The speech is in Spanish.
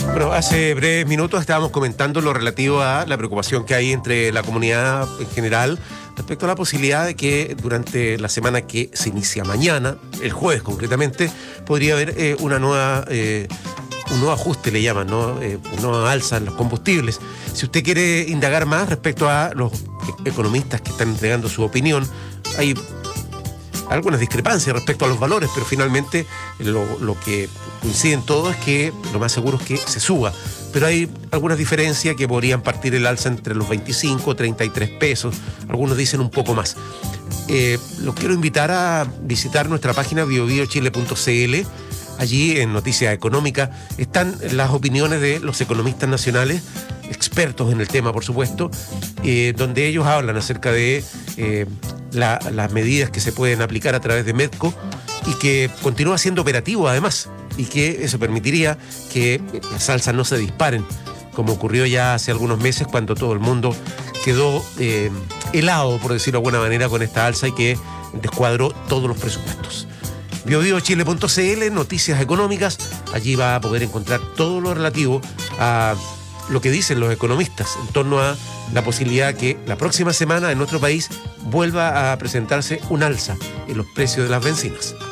Bueno, hace breves minutos estábamos comentando lo relativo a la preocupación que hay entre la comunidad en general respecto a la posibilidad de que durante la semana que se inicia mañana, el jueves concretamente, podría haber un nuevo ajuste, le llaman, ¿no? Una nueva alza en los combustibles. Si usted quiere indagar más respecto a los economistas que están entregando su opinión, hay algunas discrepancias respecto a los valores, pero finalmente lo que coinciden todos es que lo más seguro es que se suba. Pero hay algunas diferencias que podrían partir el alza entre los 25 y 33 pesos. Algunos dicen un poco más. Los quiero invitar a visitar nuestra página biobiochile.cl. Allí en Noticias Económicas están las opiniones de los economistas nacionales, expertos en el tema, por supuesto, donde ellos hablan acerca de las medidas que se pueden aplicar a través de Medco y que continúa siendo operativo además, y que eso permitiría que las alzas no se disparen, como ocurrió ya hace algunos meses cuando todo el mundo quedó helado, por decirlo de alguna manera, con esta alza y que descuadró todos los presupuestos. biobiochile.cl, Noticias Económicas, allí va a poder encontrar todo lo relativo a lo que dicen los economistas en torno a la posibilidad que la próxima semana en nuestro país vuelva a presentarse un alza en los precios de las bencinas.